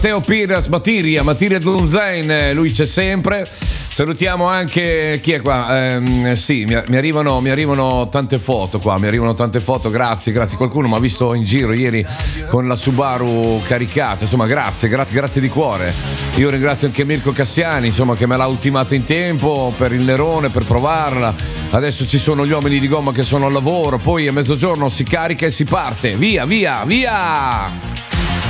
Teo Piras, Matiria Dunzain, lui c'è sempre. Salutiamo anche chi è qua? Sì, mi arrivano tante foto qua, grazie. Qualcuno mi ha visto in giro ieri con la Subaru caricata, insomma grazie di cuore. Io ringrazio anche Mirko Cassiani, insomma, che me l'ha ultimata in tempo per il Nerone, per provarla. Adesso ci sono gli uomini di gomma che sono al lavoro, poi a mezzogiorno si carica e si parte. Via!